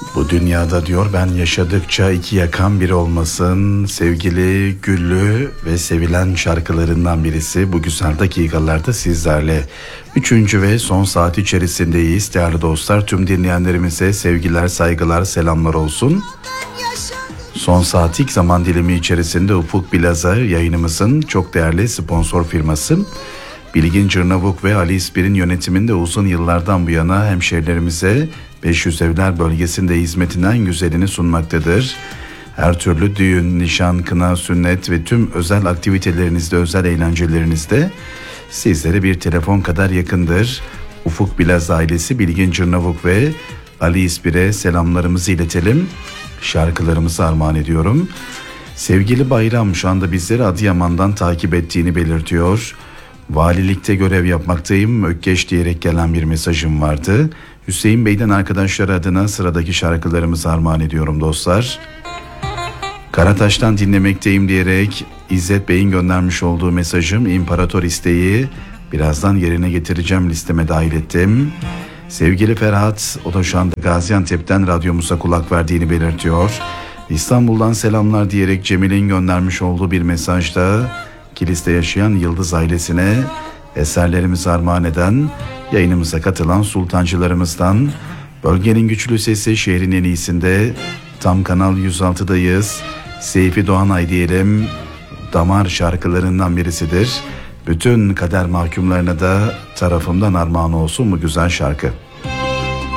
Bu dünyada diyor ben yaşadıkça iki yakan biri olmasın. Sevgili Güllü ve sevilen şarkılarından birisi bu güzel dakikalarda sizlerle. 3. ve son saat içerisindeyiz değerli dostlar. Tüm dinleyenlerimize sevgiler, saygılar, selamlar olsun. Son saatlik zaman dilimi içerisinde Ufuk Plaza yayınımızın çok değerli sponsor firması. Bilgin Cırnavuk ve Ali İspir'in yönetiminde uzun yıllardan bu yana hemşehrilerimize 500 evler bölgesinde hizmetinden güzelini sunmaktadır. Her türlü düğün, nişan, kına, sünnet ve tüm özel aktivitelerinizde, özel eğlencelerinizde sizlere bir telefon kadar yakındır. Ufuk Plaza ailesi Bilgin Cırnavuk ve Ali İspir'e selamlarımızı iletelim. Şarkılarımızı armağan ediyorum. Sevgili Bayram şu anda bizleri Adıyaman'dan takip ettiğini belirtiyor. Valilikte görev yapmaktayım. Ökkeş diyerek gelen bir mesajım vardı. Hüseyin Bey'den arkadaşlar adına sıradaki şarkılarımızı armağan ediyorum dostlar. Karataş'tan dinlemekteyim diyerek İzzet Bey'in göndermiş olduğu mesajım İmparator isteği birazdan yerine getireceğim, listeme dahil ettim. Sevgili Ferhat, o da şu anda Gaziantep'ten radyomuza kulak verdiğini belirtiyor. İstanbul'dan selamlar diyerek Cemil'in göndermiş olduğu bir mesajda Kilis'te yaşayan Yıldız ailesine eserlerimizi armağan eden yayınımıza katılan sultancılarımızdan bölgenin güçlü sesi şehrin en iyisinde tam Kanal 106'dayız. Seyfi Doğanay diyelim, damar şarkılarından birisidir. Bütün kader mahkumlarına da tarafımdan armağan olsun bu güzel şarkı.